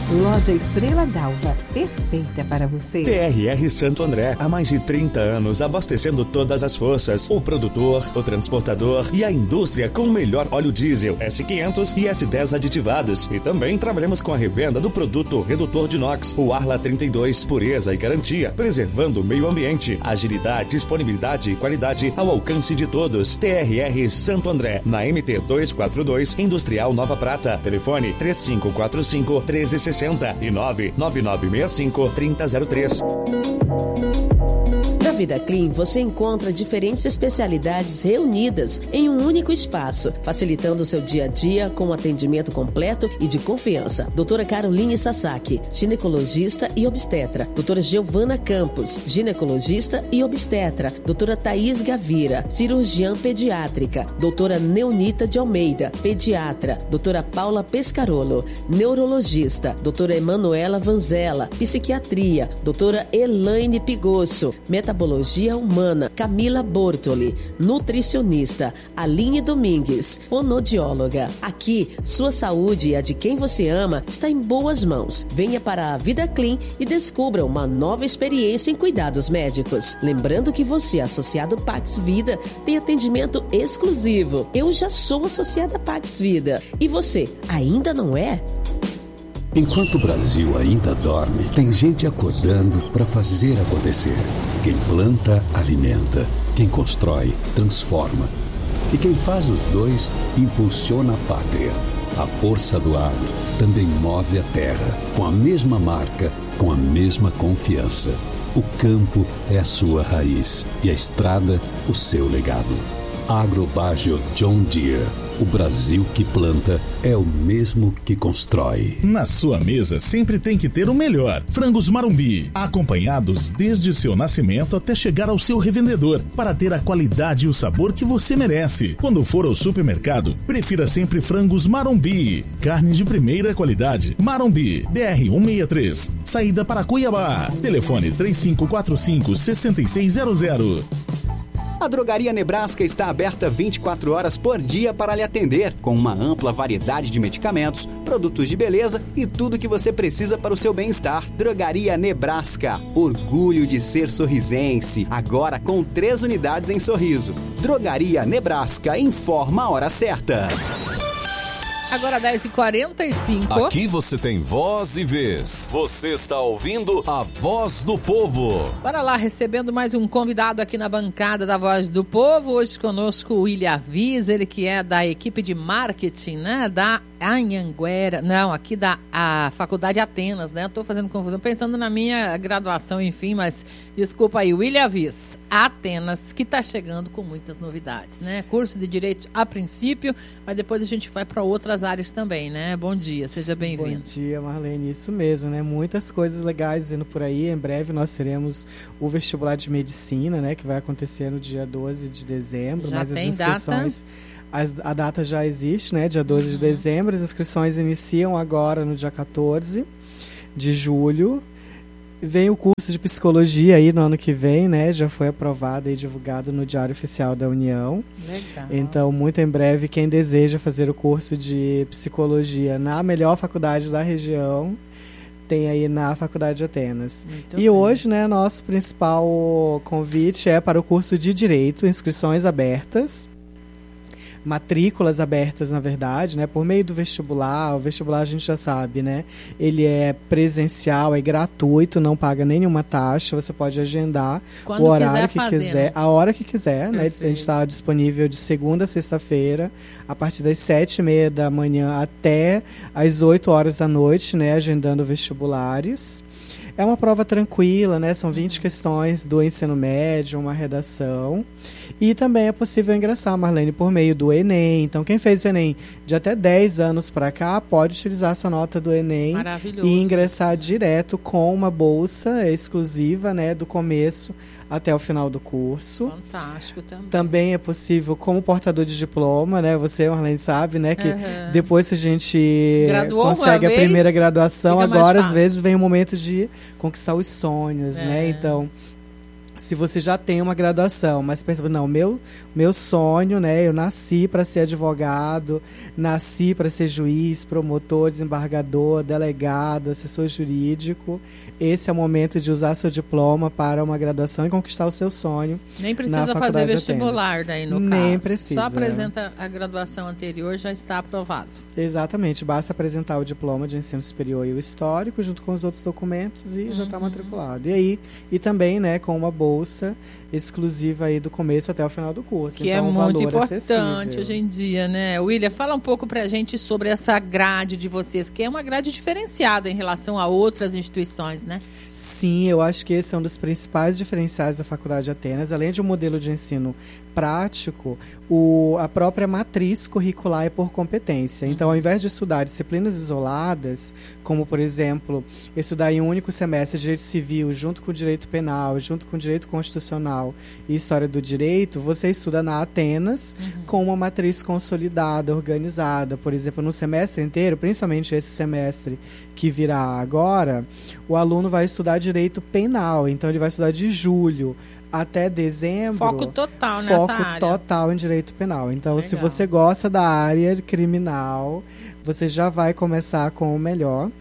Loja Estrela Dalva, perfeita para você. TRR Santo André, há mais de 30 anos abastecendo todas as forças, o produtor, o transportador e a indústria com o melhor óleo diesel S500 e S10 aditivados. E também trabalhamos com a revenda do produto redutor de NOx, o Arla 32, pureza e garantia, preservando o meio ambiente. Agilidade, disponibilidade e qualidade ao alcance de todos. TRR Santo André, na MT 242, Industrial Nova Prata. Telefone 3545-1360 e 99965-3003. Na Vida Clean, você encontra diferentes especialidades reunidas em um único espaço, facilitando o seu dia a dia com um atendimento completo e de confiança. Doutora Caroline Sasaki, ginecologista e obstetra. Doutora Giovana Campos, ginecologista e obstetra. Doutora Thaís Gavira, cirurgiã pediátrica. Doutora Neunita de Almeida, pediatra. Doutora Paula Pescarolo, neurologista. Doutora Emanuela Vanzella, psiquiatria. Doutora Elaine Pigosso, metabologia humana. Camila Bortoli, nutricionista. Aline Domingues, fonoaudióloga. Aqui, sua saúde e a de quem você ama está em boas mãos. Venha para a Vida Clean e descubra uma nova experiência em cuidados médicos. Lembrando que você, associado Pax Vida, tem atendimento exclusivo. Eu já sou associada Pax Vida. E você, ainda não é? Enquanto o Brasil ainda dorme, tem gente acordando para fazer acontecer. Quem planta, alimenta. Quem constrói, transforma. E quem faz os dois, impulsiona a pátria. A força do agro também move a terra, com a mesma marca, com a mesma confiança. O campo é a sua raiz e a estrada, o seu legado. Agrobagio John Deere. O Brasil que planta é o mesmo que constrói. Na sua mesa sempre tem que ter o melhor. Frangos Marumbi, acompanhados desde seu nascimento até chegar ao seu revendedor, para ter a qualidade e o sabor que você merece. Quando for ao supermercado, prefira sempre Frangos Marumbi. Carne de primeira qualidade. Marumbi, BR 163, saída para Cuiabá. Telefone 3545-6600. A Drogaria Nebraska está aberta 24 horas por dia para lhe atender, com uma ampla variedade de medicamentos, produtos de beleza e tudo que você precisa para o seu bem-estar. Drogaria Nebraska, orgulho de ser sorrisense, agora com 3 unidades em Sorriso. Drogaria Nebraska, informa a hora certa. Agora 10h45. Aqui você tem voz e vez. Você está ouvindo a Voz do Povo. Bora lá, recebendo mais um convidado aqui na bancada da Voz do Povo. Hoje conosco o William Avis, ele que é da equipe de marketing, né? Da Anhanguera, não, aqui da Faculdade Atenas, né? Estou fazendo confusão, pensando na minha graduação, enfim, mas desculpa aí, William Avis, Atenas, que está chegando com muitas novidades, né? Curso de Direito a princípio, mas depois a gente vai para outras áreas também, né? Bom dia, seja bem-vindo. Bom dia, Marlene, isso mesmo, né? Muitas coisas legais vindo por aí. Em breve nós teremos o vestibular de medicina, né? Que vai acontecer no dia 12 de dezembro. Já mas tem as inscrições... data? A data já existe, né? Dia 12 de dezembro. As inscrições iniciam agora no dia 14 de julho. Vem o curso de psicologia aí no ano que vem, né? Já foi aprovado e divulgado no Diário Oficial da União. Legal. Então, muito em breve, quem deseja fazer o curso de psicologia na melhor faculdade da região, tem aí na Faculdade de Atenas. Muito bem. Hoje, né, nosso principal convite é para o curso de Direito, inscrições abertas. Matrículas abertas, na verdade, né, por meio do vestibular. O vestibular a gente já sabe, né, ele é presencial, é gratuito, não paga nenhuma taxa, você pode agendar quando o horário que fazer, quiser, né? A hora que quiser, né, a gente está disponível de segunda a sexta-feira, a partir das 7h30 da manhã até as 8 horas da noite, né, agendando vestibulares. É uma prova tranquila, né? São 20 questões do ensino médio, uma redação. E também é possível ingressar, Marlene, por meio do Enem. Então, quem fez o Enem de até 10 anos para cá pode utilizar essa nota do Enem e ingressar direto com uma bolsa exclusiva, né, do começo até o final do curso. Fantástico também. Também é possível como portador de diploma, né? Você, Marlene, sabe, né? Que depois que a gente consegue a primeira graduação, agora às vezes vem o momento de conquistar os sonhos, né? Então, Se você já tem uma graduação, mas pensa, não, meu sonho, né? Eu nasci para ser advogado, nasci para ser juiz, promotor, desembargador, delegado, assessor jurídico. Esse é o momento de usar seu diploma para uma graduação e conquistar o seu sonho. Nem precisa fazer vestibular daí, no caso. Nem precisa. Só apresenta a graduação anterior, já está aprovado. Exatamente, basta apresentar o diploma de ensino superior e o histórico, junto com os outros documentos, e já está matriculado. E também, né, com uma bolsa exclusiva aí do começo até o final do curso. Que então, é muito importante acessível. hoje em dia, né? William, fala um pouco pra gente sobre essa grade de vocês, que é uma grade diferenciada em relação a outras instituições, né? Sim, eu acho que esse é um dos principais diferenciais da Faculdade de Atenas. Além de um modelo de ensino prático, a própria matriz curricular é por competência. Então, ao invés de estudar disciplinas isoladas, como, por exemplo, estudar em um único semestre direito civil, junto com o direito penal, junto com o direito constitucional e história do direito, você estuda na Atenas com uma matriz consolidada, organizada. Por exemplo, no semestre inteiro, principalmente esse semestre que virá agora, o aluno vai estudar direito penal. Então, ele vai estudar de julho até dezembro. Foco total nessa área. Foco total em direito penal. Então, Legal. se você gosta da área criminal, você já vai começar com o melhor.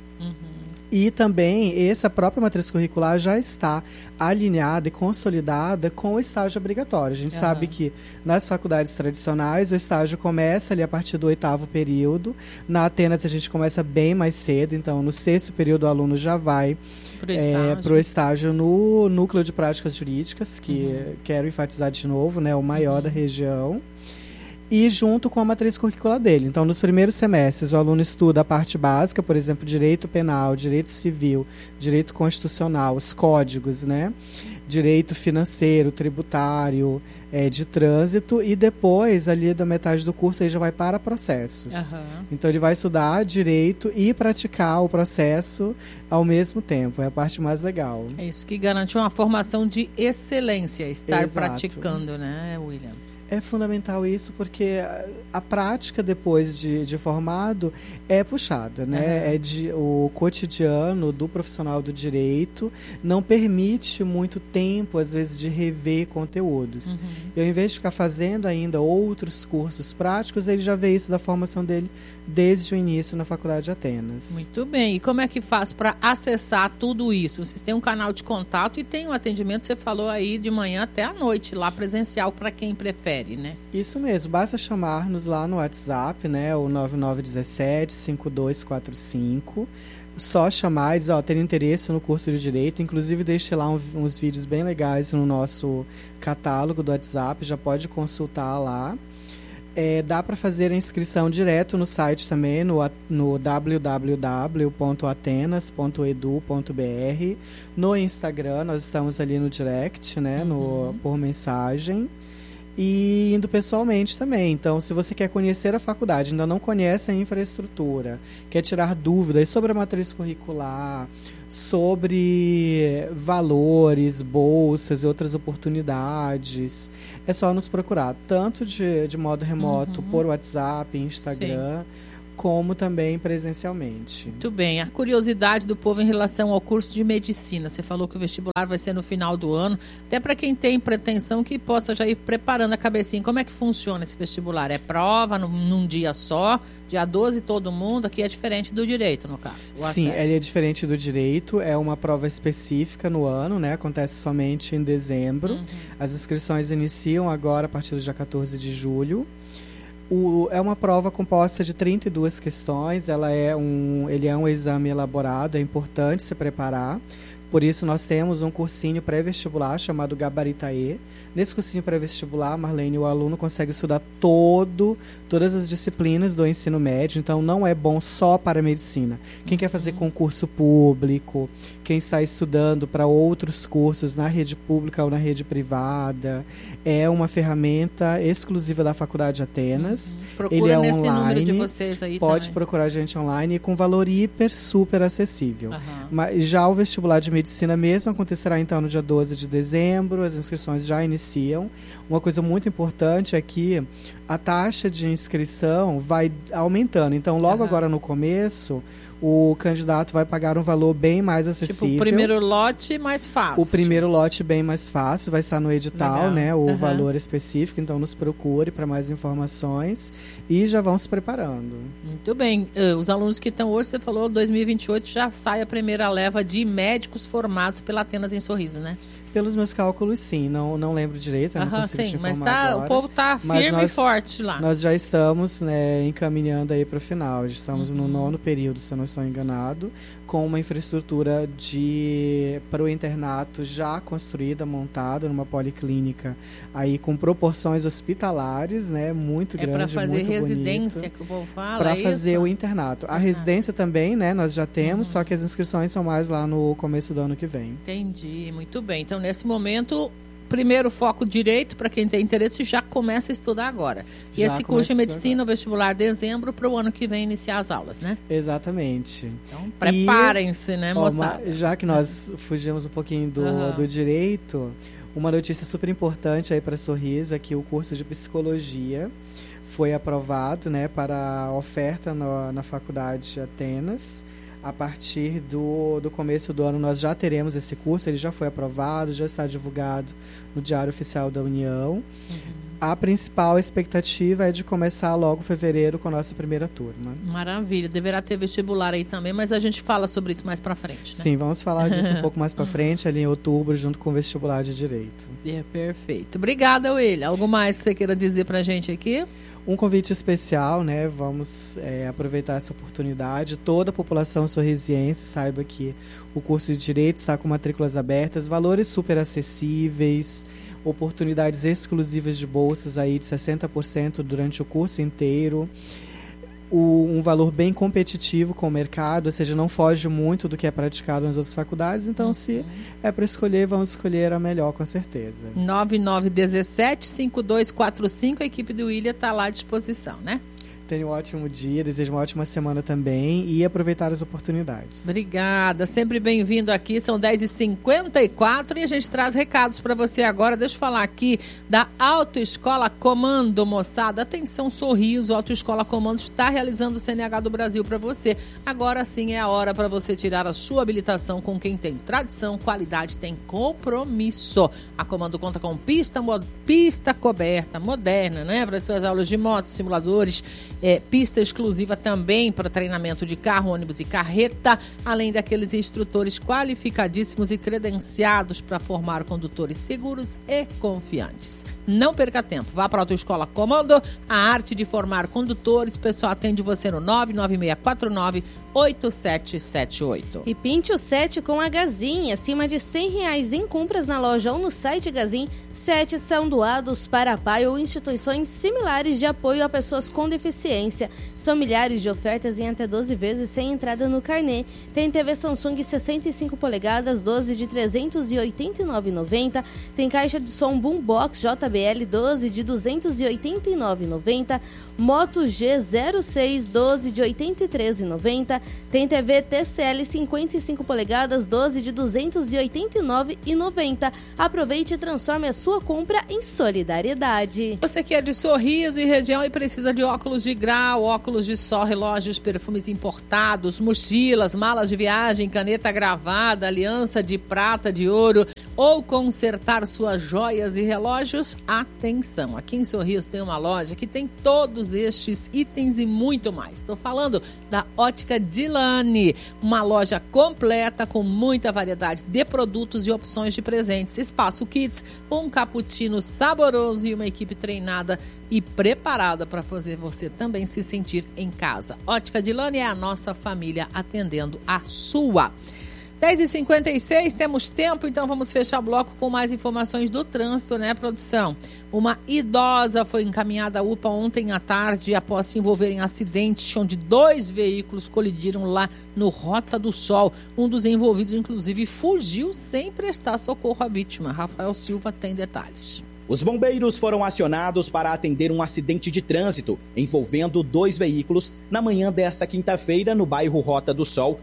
E também, essa própria matriz curricular já está alinhada e consolidada com o estágio obrigatório. A gente sabe que nas faculdades tradicionais o estágio começa ali a partir do 8º período. Na Atenas a gente começa bem mais cedo, então no 6º período o aluno já vai para o estágio no Núcleo de Práticas Jurídicas, que quero enfatizar de novo, né, o maior da região. E junto com a matriz curricular dele. Então, nos primeiros semestres, o aluno estuda a parte básica, por exemplo, direito penal, direito civil, direito constitucional, os códigos, né? Direito financeiro, tributário, de trânsito, e depois, ali da metade do curso, ele já vai para processos. Então, ele vai estudar direito e praticar o processo ao mesmo tempo. É a parte mais legal. É isso que garante uma formação de excelência, estar praticando, né, William? É fundamental isso, porque a prática depois de formado é puxada, né? O cotidiano do profissional do direito não permite muito tempo, às vezes, de rever conteúdos. E ao invés de ficar fazendo ainda outros cursos práticos, ele já vê isso da formação dele desde o início na Faculdade de Atenas. Muito bem. E como é que faz para acessar tudo isso? Vocês têm um canal de contato e tem um atendimento, você falou aí, de manhã até à noite, lá presencial, para quem prefere, né? Isso mesmo. Basta chamar-nos lá no WhatsApp, né? O 9917-5245. Só chamar e dizer, ter interesse no curso de Direito. Inclusive, deixe lá uns vídeos bem legais no nosso catálogo do WhatsApp. Já pode consultar lá. Dá para fazer a inscrição direto no site também, no www.atenas.edu.br. No Instagram, nós estamos ali no direct, né, por mensagem. E indo pessoalmente também. Então, se você quer conhecer a faculdade, ainda não conhece a infraestrutura, quer tirar dúvidas sobre a matriz curricular, sobre valores, bolsas e outras oportunidades, é só nos procurar, tanto de modo remoto, por WhatsApp, Instagram, como também presencialmente. Muito bem. A curiosidade do povo em relação ao curso de medicina. Você falou que o vestibular vai ser no final do ano. Até para quem tem pretensão que possa já ir preparando a cabecinha. Como é que funciona esse vestibular? É prova num dia só? Dia 12 todo mundo? Aqui é diferente do direito, no caso. Sim, ele é diferente do direito. É uma prova específica no ano, né? Acontece somente em dezembro. As inscrições iniciam agora a partir do dia 14 de julho. É uma prova composta de 32 questões, ele é um exame elaborado, é importante se preparar. Por isso, nós temos um cursinho pré-vestibular chamado Gabaritae. Nesse cursinho pré-vestibular, Marlene, o aluno consegue estudar todas as disciplinas do ensino médio. Então, não é bom só para a medicina. Quem quer fazer concurso público, quem está estudando para outros cursos na rede pública ou na rede privada, é uma ferramenta exclusiva da Faculdade de Atenas. Procura ele é nesse online, número de vocês aí pode também. Procurar a gente online e com valor super acessível. Mas já o vestibular de medicina mesmo acontecerá então no dia 12 de dezembro, as inscrições já iniciam. Uma coisa muito importante é que a taxa de inscrição vai aumentando, então logo agora no começo o candidato vai pagar um valor bem mais acessível. Tipo, o primeiro lote mais fácil. O primeiro lote bem mais fácil, vai estar no edital, né, o valor específico, então nos procure para mais informações e já vão se preparando. Muito bem. Os alunos que estão hoje, você falou, 2028 já sai a primeira leva de médicos formados pela Atenas em Sorriso, né? Pelos meus cálculos, sim. Não lembro direito, não consigo te informar mas agora. O povo está firme e forte lá. Nós já estamos, né, encaminhando aí para o final. Já estamos no 9º período, se eu não estou enganado, com uma infraestrutura para o internato já construída, montada numa policlínica, aí com proporções hospitalares, né, muito grande, muito bonito. É para fazer residência, que o povo fala, para fazer o internato. A residência também, né, nós já temos, só que as inscrições são mais lá no começo do ano que vem. Entendi, muito bem. Então, nesse momento, primeiro foco direito, para quem tem interesse, já começa a estudar agora. E esse curso de medicina, o vestibular dezembro, para o ano que vem iniciar as aulas, né? Exatamente. Então, preparem-se, né, moçada? Já que nós fugimos um pouquinho do direito, uma notícia super importante aí para Sorriso é que o curso de psicologia foi aprovado, né, para oferta na Faculdade de Atenas. A partir do começo do ano nós já teremos esse curso, ele já foi aprovado, já está divulgado no Diário Oficial da União. A principal expectativa é de começar logo em fevereiro com a nossa primeira turma. Maravilha, deverá ter vestibular aí também, mas a gente fala sobre isso mais para frente, né? Sim, vamos falar disso um pouco mais para frente, ali em outubro, junto com o vestibular de Direito. Perfeito. Obrigada, William. Algo mais que você queira dizer para a gente aqui? Um convite especial, né? Vamos aproveitar essa oportunidade. Toda a população sorrisiense saiba que o curso de Direito está com matrículas abertas, valores super acessíveis, oportunidades exclusivas de bolsas aí de 60% durante o curso inteiro. Um valor bem competitivo com o mercado, ou seja, não foge muito do que é praticado nas outras faculdades, então se é para escolher, vamos escolher a melhor, com certeza. 9917-5245, a equipe do William está lá à disposição, né? Tenha um ótimo dia, desejo uma ótima semana também e aproveitar as oportunidades. Obrigada, sempre bem-vindo aqui, são 10h54 e a gente traz recados para você agora. Deixa eu falar aqui da Autoescola Comando, moçada. Atenção, Sorriso, Autoescola Comando está realizando o CNH do Brasil para você. Agora sim é a hora para você tirar a sua habilitação com quem tem tradição, qualidade, tem compromisso. A Comando conta com pista coberta, moderna, né? Para as suas aulas de moto, simuladores, pista exclusiva também para treinamento de carro, ônibus e carreta, além daqueles instrutores qualificadíssimos e credenciados para formar condutores seguros e confiantes. Não perca tempo, vá para a Autoescola Comando, a arte de formar condutores. O pessoal atende você no 99649-8778. E pinte o 7 com a Gazin, acima de R$100 em compras na loja ou no site Gazin, 7 são doados para a PAI ou instituições similares de apoio a pessoas com deficiência. São milhares de ofertas em até 12 vezes sem entrada no carnê. Tem TV Samsung 65 polegadas, 12 de R$ 389,90. Tem caixa de som Boombox JBL 12 de R$ 289,90. Moto G06 12 de R$ 83,90. Tem TV TCL 55 polegadas, 12 de R$ 289,90. Aproveite e transforme a sua compra em solidariedade. Você que é de Sorriso e região e precisa de óculos de grau, óculos de sol, relógios, perfumes importados, mochilas, malas de viagem, caneta gravada, aliança de prata, de ouro, ou consertar suas joias e relógios, atenção! Aqui em Sorriso tem uma loja que tem todos estes itens e muito mais. Estou falando da Ótica Dilane, uma loja completa com muita variedade de produtos e opções de presentes. Espaço Kids, um cappuccino saboroso e uma equipe treinada e preparada para fazer você também se sentir em casa. Ótica Dilane é a nossa família atendendo a sua. 10h56, temos tempo, então vamos fechar o bloco com mais informações do trânsito, né, produção? Uma idosa foi encaminhada à UPA ontem à tarde após se envolver em acidente onde 2 veículos colidiram lá no Rota do Sol. Um dos envolvidos, inclusive, fugiu sem prestar socorro à vítima. Rafael Silva tem detalhes. Os bombeiros foram acionados para atender um acidente de trânsito envolvendo 2 veículos na manhã desta quinta-feira no bairro Rota do Sol.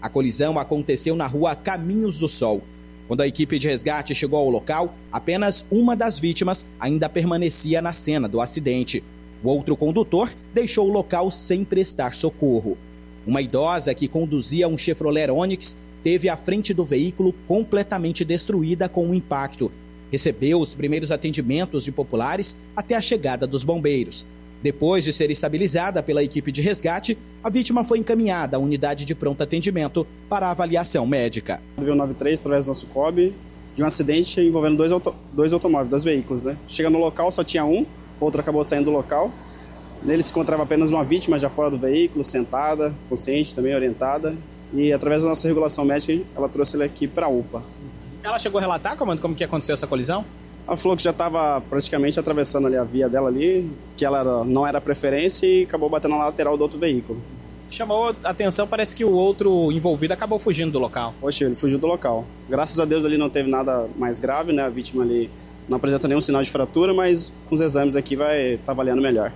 A colisão aconteceu na rua Caminhos do Sol. Quando a equipe de resgate chegou ao local, apenas uma das vítimas ainda permanecia na cena do acidente. O outro condutor deixou o local sem prestar socorro. Uma idosa que conduzia um Chevrolet Onix teve a frente do veículo completamente destruída com o impacto. Recebeu os primeiros atendimentos de populares até a chegada dos bombeiros. Depois de ser estabilizada pela equipe de resgate, a vítima foi encaminhada à unidade de pronto atendimento para avaliação médica. Veio 93 através do nosso COB de um acidente envolvendo dois automóveis, 2 veículos, né? Chega no local, só tinha um, outro acabou saindo do local. Nele se encontrava apenas uma vítima já fora do veículo, sentada, consciente, também orientada. E através da nossa regulação médica, ela trouxe ele aqui para a UPA. Ela chegou a relatar, comando, como que aconteceu essa colisão? Ela falou que já estava praticamente atravessando ali a via dela ali, que ela não era preferência e acabou batendo na lateral do outro veículo. Chamou a atenção, parece que o outro envolvido acabou fugindo do local. Poxa, ele fugiu do local. Graças a Deus ali não teve nada mais grave, né? A vítima ali não apresenta nenhum sinal de fratura, mas com os exames aqui vai estar avaliando melhor.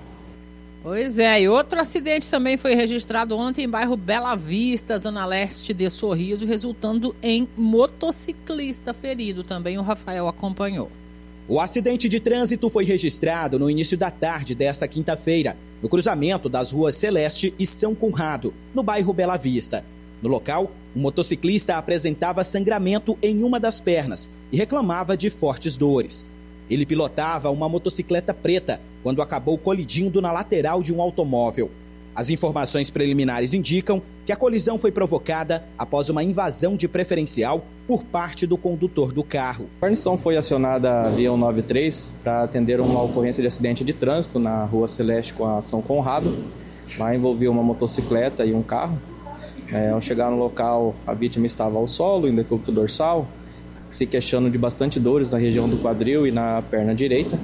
Pois é, e outro acidente também foi registrado ontem em bairro Bela Vista, zona leste de Sorriso, resultando em motociclista ferido. Também o Rafael acompanhou. O acidente de trânsito foi registrado no início da tarde desta quinta-feira, no cruzamento das ruas Celeste e São Conrado, no bairro Bela Vista. No local, um motociclista apresentava sangramento em uma das pernas e reclamava de fortes dores. Ele pilotava uma motocicleta preta quando acabou colidindo na lateral de um automóvel. As informações preliminares indicam que a colisão foi provocada após uma invasão de preferencial por parte do condutor do carro. A guarnição foi acionada via 193 para atender uma ocorrência de acidente de trânsito na Rua Celeste com a São Conrado. Lá envolvia uma motocicleta e um carro. Ao chegar no local, a vítima estava ao solo, em decúbito dorsal, se queixando de bastante dores na região do quadril e na perna direita.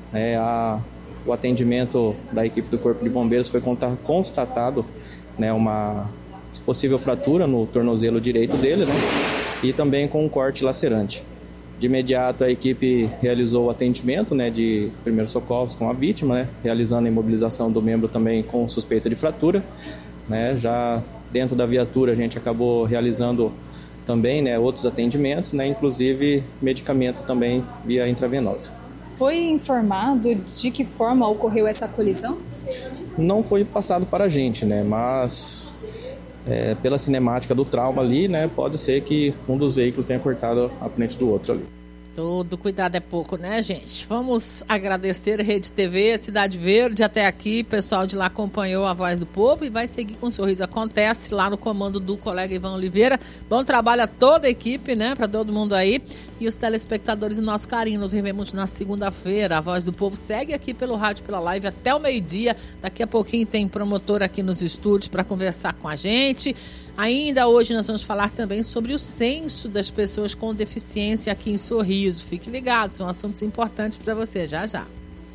O atendimento da equipe do Corpo de Bombeiros foi constatado uma possível fratura no tornozelo direito dele, e também com um corte lacerante. De imediato, a equipe realizou o atendimento de primeiros socorros com a vítima, realizando a imobilização do membro também com suspeita de fratura. Já dentro da viatura, a gente acabou realizando também outros atendimentos, inclusive medicamento também via intravenosa. Foi informado de que forma ocorreu essa colisão? Não foi passado para a gente, mas pela cinemática do trauma ali, pode ser que um dos veículos tenha cortado a frente do outro ali. Todo cuidado é pouco, né, gente? Vamos agradecer a Rede TV, Cidade Verde, até aqui. O pessoal de lá acompanhou a Voz do Povo e vai seguir com o Sorriso Acontece, lá no comando do colega Ivan Oliveira. Bom trabalho a toda a equipe, para todo mundo aí. E os telespectadores, o nosso carinho. Nos revemos na segunda-feira. A Voz do Povo segue aqui pelo rádio, pela live, até o meio-dia. Daqui a pouquinho tem promotor aqui nos estúdios para conversar com a gente. Ainda hoje nós vamos falar também sobre o censo das pessoas com deficiência aqui em Sorriso. Fique ligado, são assuntos importantes para você, já já.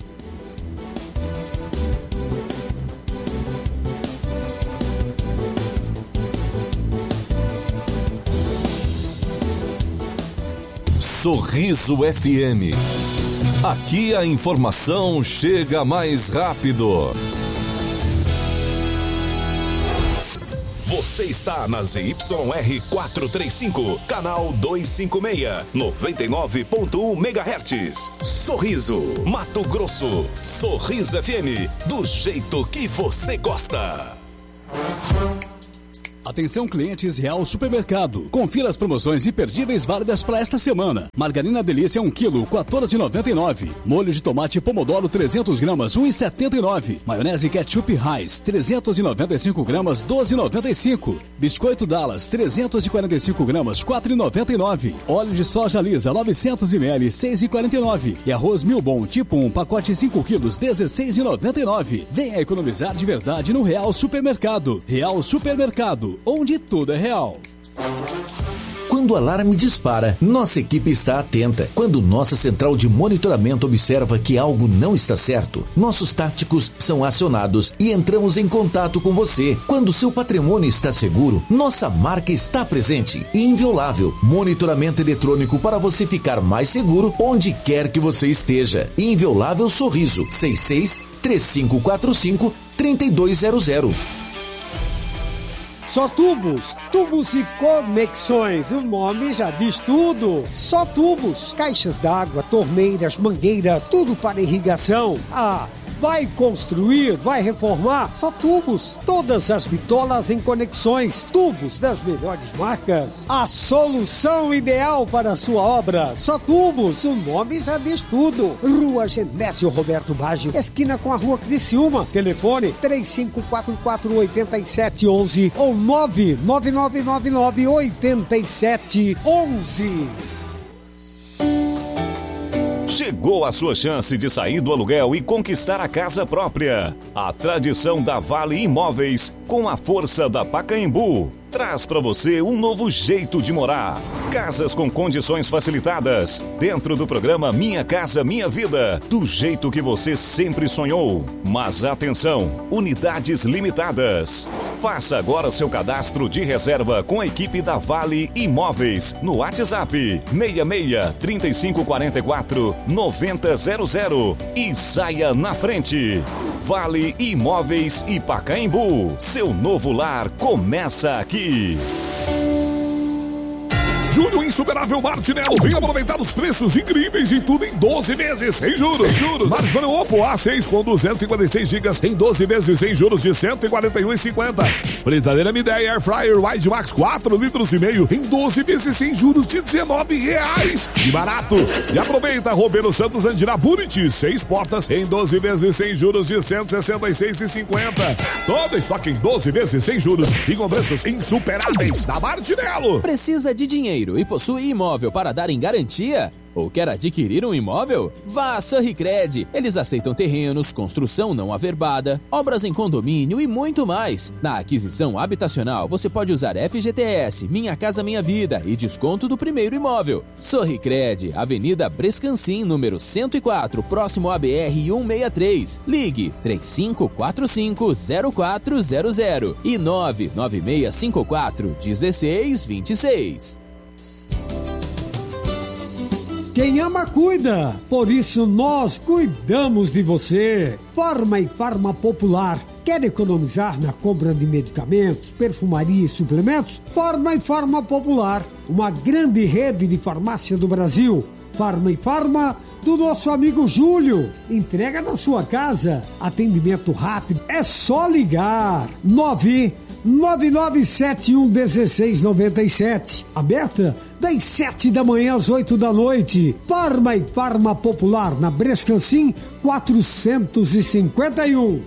Sorriso FM. Aqui a informação chega mais rápido. Você está na ZYR 435, canal 256, 99.1 MHz. Sorriso, Mato Grosso. Sorriso FM, do jeito que você gosta. Atenção clientes Real Supermercado. Confira as promoções imperdíveis válidas para esta semana. Margarina Delícia 1 kg, R$ 14,99. Molho de tomate Pomodoro 300 gramas, R$ 1,79. Maionese Ketchup Heinz 395 gramas, R$ 12,95. Biscoito Dallas 345 gramas, R$ 4,99. Óleo de soja lisa 900 ml, R$ 6,49. E arroz Milbon tipo 1, pacote 5 quilos, R$ 16,99. Venha economizar de verdade no Real Supermercado. Real Supermercado, onde tudo é real. Quando o alarme dispara, nossa equipe está atenta. Quando nossa central de monitoramento observa que algo não está certo, nossos táticos são acionados e entramos em contato com você. Quando seu patrimônio está seguro, nossa marca está presente. Inviolável, monitoramento eletrônico para você ficar mais seguro onde quer que você esteja. Inviolável Sorriso, 66-3545-3200. Só Tubos, tubos e conexões, o nome já diz tudo. Só Tubos, caixas d'água, torneiras, mangueiras, tudo para irrigação. Vai construir, vai reformar? Só Tubos. Todas as bitolas em conexões. Tubos das melhores marcas. A solução ideal para a sua obra. Só Tubos. O nome já diz tudo. Rua Genésio Roberto Baggio, esquina com a Rua Criciúma. Telefone 3544-8711 ou 99999-8711. Chegou a sua chance de sair do aluguel e conquistar a casa própria. A tradição da Vale Imóveis, com a força da Pacaembu, traz para você um novo jeito de morar. Casas com condições facilitadas, dentro do programa Minha Casa Minha Vida, do jeito que você sempre sonhou. Mas atenção, unidades limitadas. Faça agora seu cadastro de reserva com a equipe da Vale Imóveis no WhatsApp 66 3544 9000 e saia na frente. Vale Imóveis e Pacaembu, seu novo lar começa aqui. Julho Insuperável Martinello. Vem aproveitar os preços incríveis e tudo em 12 vezes sem juros. Martinello Oppo A6 com 256 GB em 12 vezes sem juros de R$ 141,50. Fritadeira Midea Air Fryer Wide Max 4,5 litros em 12 vezes sem juros de R$ 19,00. Que barato! E aproveita Roberto Santos Andina Buriti 6 portas em 12 vezes sem juros de R$ 166,50. Todo estoque em 12 vezes sem juros e com preços insuperáveis da Martinello. Precisa de dinheiro e possui imóvel para dar em garantia? Ou quer adquirir um imóvel? Vá a Sorricred. Eles aceitam terrenos, construção não averbada, obras em condomínio e muito mais. Na aquisição habitacional, você pode usar FGTS, Minha Casa Minha Vida e desconto do primeiro imóvel. Sorricred, Avenida Brescancim, número 104, próximo à BR-163. Ligue 3545-0400 e 99654-1626. Quem ama, cuida. Por isso, nós cuidamos de você. Farma e Farma Popular. Quer economizar na compra de medicamentos, perfumaria e suplementos? Farma e Farma Popular. Uma grande rede de farmácia do Brasil. Farma e Farma do nosso amigo Júlio. Entrega na sua casa. Atendimento rápido. É só ligar. 99711697. Aberta das 7 da manhã às 8 da noite. Farma e Farma Popular, na Brescancim 451.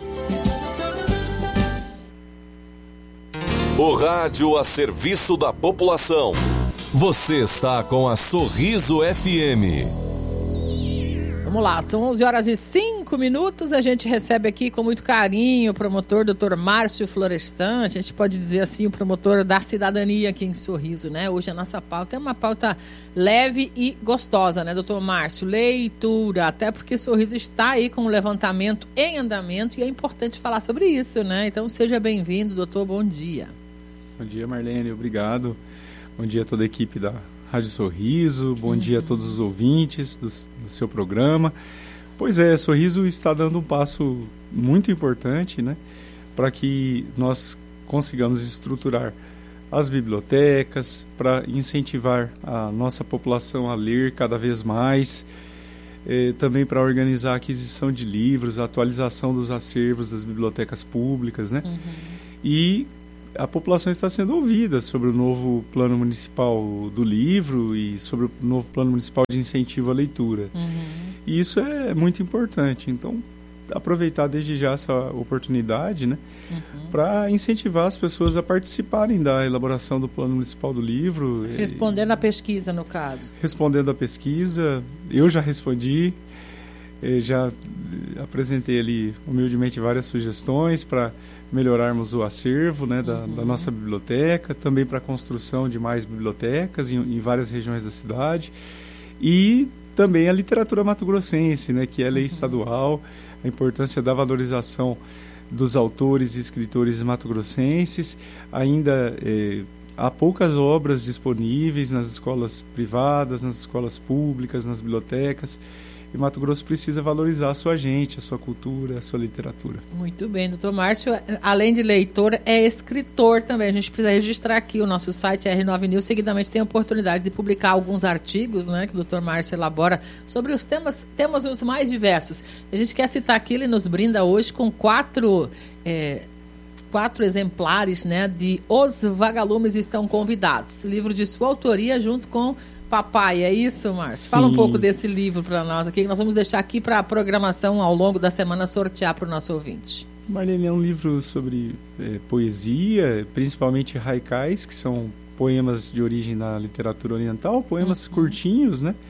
O rádio a serviço da população. Você está com a Sorriso FM. Vamos lá, são 11 horas e 5 minutos. A gente recebe aqui com muito carinho o promotor Dr. Márcio Florestan. A gente pode dizer assim, o promotor da cidadania aqui em Sorriso, né? Hoje a nossa pauta é uma pauta leve e gostosa, né, doutor Márcio? Leitura, até porque Sorriso está aí com um levantamento em andamento e é importante falar sobre isso, né? Então seja bem-vindo, doutor, bom dia. Bom dia, Marlene, obrigado. Bom dia a toda a equipe da Rádio Sorriso, bom dia a todos os ouvintes do seu programa. Pois é, Sorriso está dando um passo muito importante, né, para que nós consigamos estruturar as bibliotecas, para incentivar a nossa população a ler cada vez mais, também para organizar a aquisição de livros, a atualização dos acervos das bibliotecas públicas, né? E a população está sendo ouvida sobre o novo plano municipal do livro e sobre o novo plano municipal de incentivo à leitura. E isso é muito importante. Então, aproveitar desde já essa oportunidade, né, para incentivar as pessoas a participarem da elaboração do plano municipal do livro. Respondendo à pesquisa, no caso. Respondendo à pesquisa, eu já respondi, já apresentei ali humildemente várias sugestões para melhorarmos o acervo, né, da nossa biblioteca, também para a construção de mais bibliotecas em várias regiões da cidade, e também a literatura mato-grossense, né, que é lei estadual, a importância da valorização dos autores e escritores mato-grossenses. Ainda há poucas obras disponíveis nas escolas privadas, nas escolas públicas, nas bibliotecas. E Mato Grosso precisa valorizar a sua gente, a sua cultura, a sua literatura. Muito bem, doutor Márcio, além de leitor, é escritor também. A gente precisa registrar aqui o nosso site R9 News. Seguidamente tem a oportunidade de publicar alguns artigos, né, que o doutor Márcio elabora sobre os temas os mais diversos. A gente quer citar aqui, ele nos brinda hoje com 4 exemplares, né, de Os Vagalumes Estão Convidados. Livro de sua autoria junto com Papai, é isso, Márcio? Fala um pouco desse livro para nós aqui, que nós vamos deixar aqui para a programação ao longo da semana sortear para o nosso ouvinte. Marlene, é um livro sobre poesia, principalmente haikais, que são poemas de origem da literatura oriental, poemas curtinhos, né?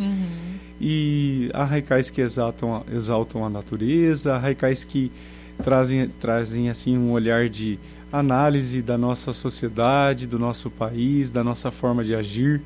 E há haikais que exaltam a natureza, há haikais que trazem assim um olhar de análise da nossa sociedade, do nosso país, da nossa forma de agir.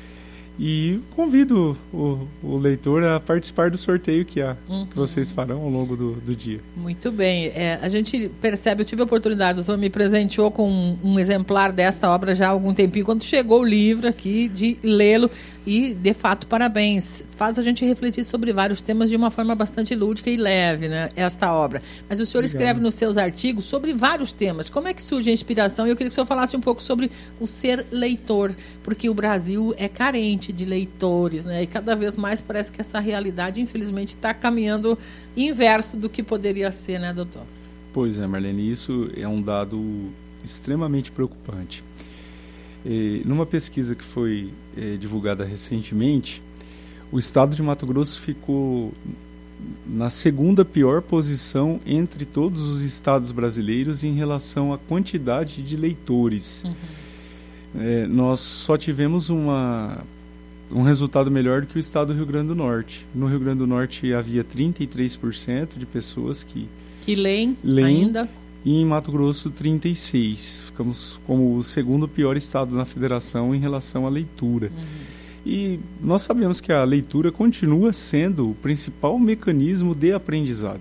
E convido o leitor a participar do sorteio que vocês farão ao longo do dia. Muito bem. A gente percebe, eu tive a oportunidade, o doutor me presenteou com um exemplar desta obra já há algum tempinho, quando chegou o livro aqui, de lê-lo. E, de fato, parabéns. Faz a gente refletir sobre vários temas de uma forma bastante lúdica e leve, né, esta obra. Mas o senhor escreve nos seus artigos sobre vários temas. Como é que surge a inspiração? Eu queria que o senhor falasse um pouco sobre o ser leitor, porque o Brasil é carente de leitores, né? E cada vez mais parece que essa realidade, infelizmente, está caminhando inverso do que poderia ser, né, doutor? Pois é, Marlene, isso é um dado extremamente preocupante. Numa pesquisa que foi divulgada recentemente, o estado de Mato Grosso ficou na segunda pior posição entre todos os estados brasileiros em relação à quantidade de leitores. Nós só tivemos um resultado melhor do que o estado do Rio Grande do Norte. No Rio Grande do Norte havia 33% de pessoas que leem ainda. E em Mato Grosso, 36%. Ficamos como o segundo pior estado na federação em relação à leitura. E nós sabemos que a leitura continua sendo o principal mecanismo de aprendizado.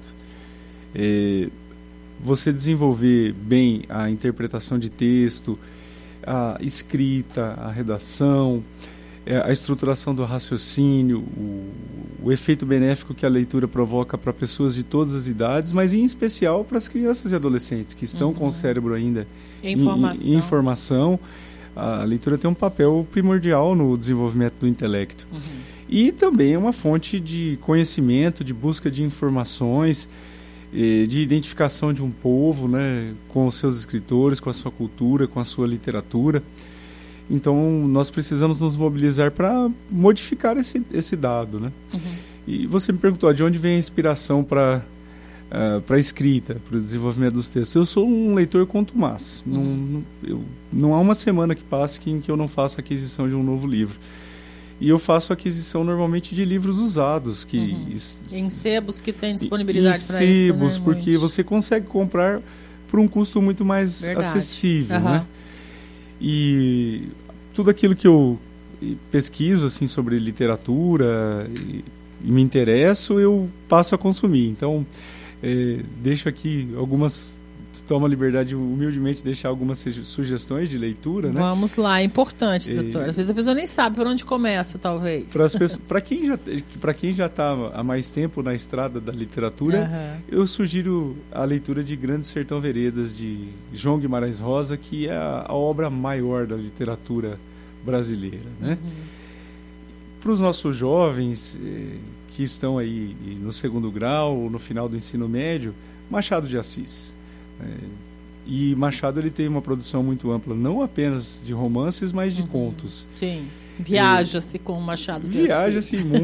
Você desenvolver bem a interpretação de texto, a escrita, a redação, a estruturação do raciocínio, o efeito benéfico que a leitura provoca para pessoas de todas as idades, mas em especial para as crianças e adolescentes que estão com o cérebro ainda em formação. A leitura tem um papel primordial no desenvolvimento do intelecto. E também é uma fonte de conhecimento, de busca de informações, de identificação de um povo, né, com os seus escritores, com a sua cultura, com a sua literatura. Então, nós precisamos nos mobilizar para modificar esse dado, né? E você me perguntou de onde vem a inspiração para a escrita, para o desenvolvimento dos textos. Eu sou um leitor contumaz. Não há uma semana que passe em que eu não faça aquisição de um novo livro. E eu faço aquisição normalmente de livros usados. Em sebos que tem disponibilidade para isso, né? Porque você consegue comprar por um custo muito mais acessível, né? E tudo aquilo que eu pesquiso assim, sobre literatura e me interesso, eu passo a consumir. Então, deixo aqui tomo a liberdade humildemente de deixar algumas sugestões de leitura, né? Vamos lá, é importante, doutor. Às vezes a pessoa nem sabe por onde começa, talvez. Para quem já está há mais tempo na estrada da literatura, eu sugiro a leitura de Grande Sertão Veredas, de João Guimarães Rosa, que é a obra maior da literatura brasileira, né? Para os nossos jovens que estão aí no segundo grau ou no final do ensino médio, Machado de Assis. E Machado ele tem uma produção muito ampla, não apenas de romances, mas de contos. Sim, viaja-se com o Machado de Assis. Viaja-se